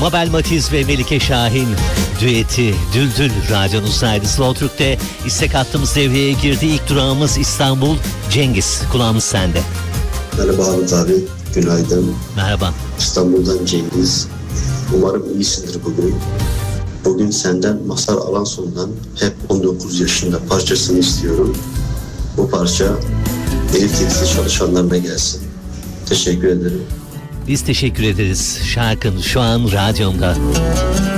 Mabel Matiz ve Melike Şahin düeti Düldül radyonuzdaydı. Slow Türk'te istek hattımız devreye girdi. İlk durağımız İstanbul. Cengiz, kulağımız sende. Merhaba Ahmet abi, günaydın. Merhaba. İstanbul'dan Cengiz. Umarım iyisindir bugün. Bugün senden Mazhar Alanson'dan Hep 19 yaşında parçasını istiyorum. Bu parça ev tekstil çalışanlarına gelsin. Teşekkür ederim. Biz teşekkür ederiz. Şarkın şu an radyomda.